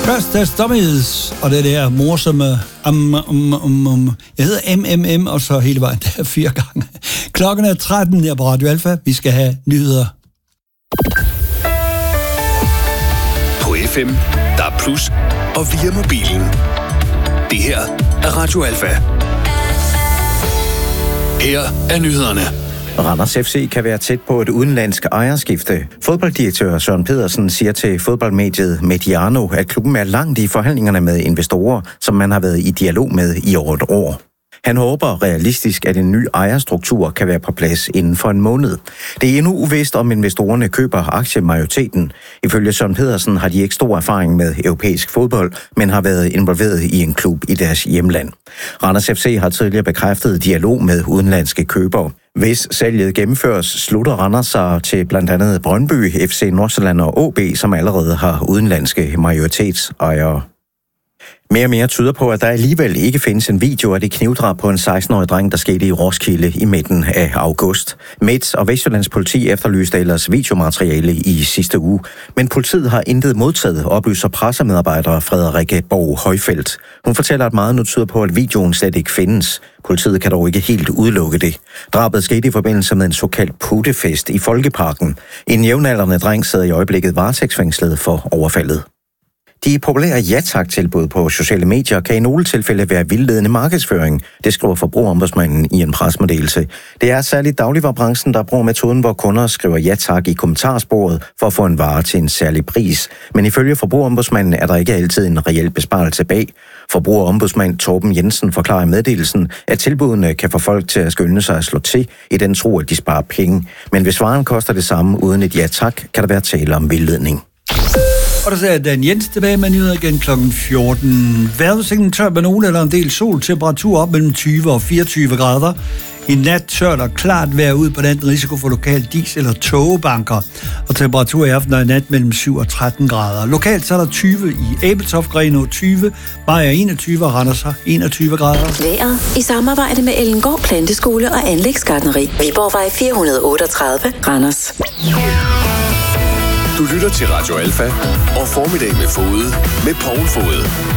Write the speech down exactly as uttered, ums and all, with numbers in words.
Første Dummies, og det er der morsomme um, um, um, um. Jeg hedder M M M, og så hele vejen der fire gange. Klokken er tretten her på Radio Alfa. Vi skal have nyheder. På F M, der er plus, og via mobilen. Det her er Radio Alfa. Her er nyhederne. Randers F C kan være tæt på et udenlandsk ejerskifte. Fodbolddirektør Søren Pedersen siger til fodboldmediet Mediano, at klubben er langt i forhandlingerne med investorer, som man har været i dialog med i over et år. Han håber realistisk, at en ny ejerstruktur kan være på plads inden for en måned. Det er endnu uvist, om investorerne køber aktiemajoriteten. Ifølge Søren Pedersen har de ikke stor erfaring med europæisk fodbold, men har været involveret i en klub i deres hjemland. Randers F C har tidligere bekræftet dialog med udenlandske købere. Hvis salget gennemføres, slutter Randers sig til blandt andet Brøndby, F C Nordsjælland og O B, som allerede har udenlandske majoritetsejere. Mere og mere tyder på, at der alligevel ikke findes en video af det knivdrab på en seksten-årig dreng, der skete i Roskilde i midten af august. Midt- og Vestjyllands politi efterlyste ellers videomateriale i sidste uge, men politiet har intet modtaget, oplyser pressemedarbejder Frederikke Borg Højfeldt. Hun fortæller, at meget nu tyder på, at videoen slet ikke findes. Politiet kan dog ikke helt udelukke det. Drabet skete i forbindelse med en såkaldt puttefest i Folkeparken. En jævnaldrende dreng sidder i øjeblikket varetægtsfængslet for overfaldet. De populære ja-tak-tilbud på sociale medier kan i nogle tilfælde være vildledende markedsføring, det skriver Forbrugerombudsmanden i en pressemeddelelse. Det er særligt dagligvarebranchen, der bruger metoden, hvor kunder skriver ja-tak i kommentarsporet for at få en vare til en særlig pris. Men ifølge Forbrugerombudsmanden er der ikke altid en reel besparelse bag. Forbrugerombudsmand Torben Jensen forklarer i meddelelsen, at tilbudene kan få folk til at skynde sig at slå til i den tro, at de sparer penge. Men hvis varen koster det samme uden et ja-tak, kan der være tale om vildledning. Og der sagde Dan Jens tilbage med nyheder igen klokken fjorten. Vejrudsigten tør med nogen eller en del sol. Temperatur op mellem tyve og fireogtyve grader. I nat tørt og klart vejr ud på den risiko for lokal dis- eller tågebanker. Og temperatur i aften og i nat mellem syv og tretten grader. Lokalt så er der tyve i Ebeltoft, Grenaa tyve, Bajer enogtyve og Randers enogtyve grader. Vejret i samarbejde med Ellengård Planteskole og Anlægsgartneri. Viborgvej fire hundrede otteogtredive, Randers. Du lytter til Radio Alfa og Formiddag med Fode med Poul Fode.